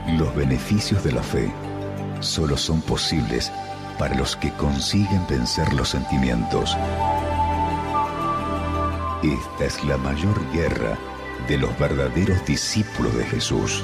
Los beneficios de la fe solo son posibles para los que consiguen vencer los sentimientos. Esta es la mayor guerra de los verdaderos discípulos de Jesús.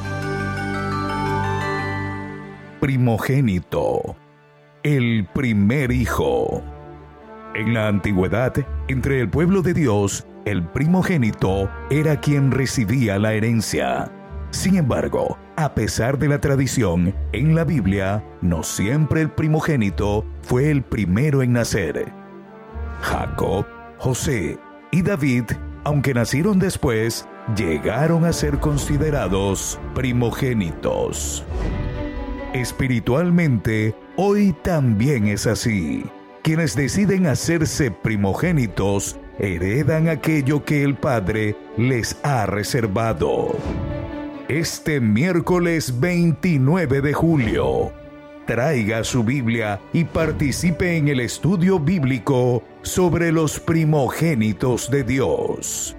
Primogénito, el primer hijo. En la antigüedad, entre el pueblo de Dios, el primogénito era quien recibía la herencia. Sin embargo, a pesar de la tradición, en la Biblia, no siempre el primogénito fue el primero en nacer. Jacob, José y David, aunque nacieron después, llegaron a ser considerados primogénitos. Espiritualmente, hoy también es así. Quienes deciden hacerse primogénitos heredan aquello que el Padre les ha reservado. Este miércoles 29 de julio, traiga su Biblia y participe en el estudio bíblico sobre los primogénitos de Dios.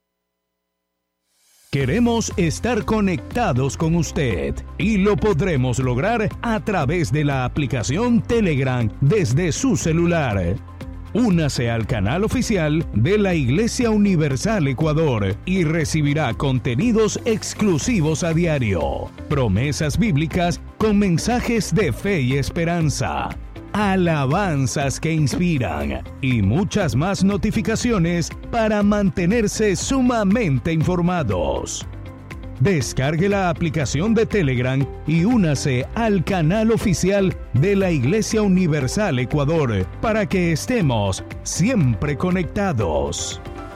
Queremos estar conectados con usted y lo podremos lograr a través de la aplicación Telegram desde su celular. Únase al canal oficial de la Iglesia Universal Ecuador y recibirá contenidos exclusivos a diario, promesas bíblicas con mensajes de fe y esperanza, alabanzas que inspiran y muchas más notificaciones para mantenerse sumamente informados. Descargue la aplicación de Telegram y únase al canal oficial de la Iglesia Universal Ecuador para que estemos siempre conectados.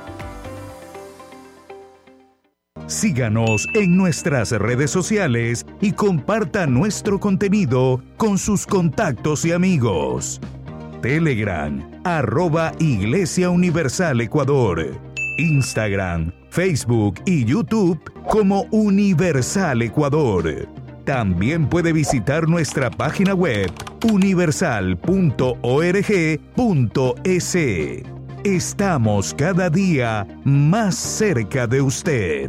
Síganos en nuestras redes sociales y comparta nuestro contenido con sus contactos y amigos. Telegram, @Iglesia Universal Ecuador. Instagram, Facebook y YouTube como Universal Ecuador. También puede visitar nuestra página web universal.org.es. Estamos cada día más cerca de usted.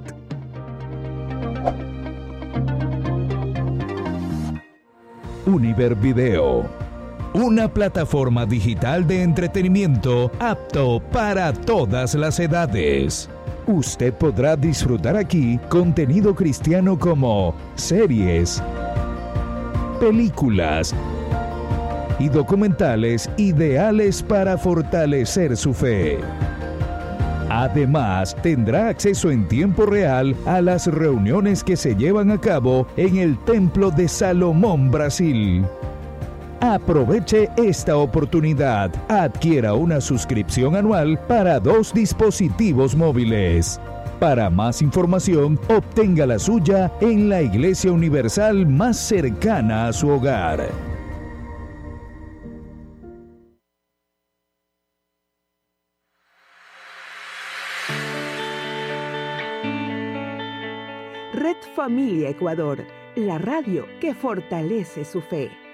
Univer Video, una plataforma digital de entretenimiento apto para todas las edades. Usted podrá disfrutar aquí contenido cristiano como series, películas y documentales ideales para fortalecer su fe. Además, tendrá acceso en tiempo real a las reuniones que se llevan a cabo en el Templo de Salomón, Brasil. Aproveche esta oportunidad. Adquiera una suscripción anual para 2 dispositivos móviles. Para más información, obtenga la suya en la Iglesia Universal más cercana a su hogar. Red Familia Ecuador, la radio que fortalece su fe.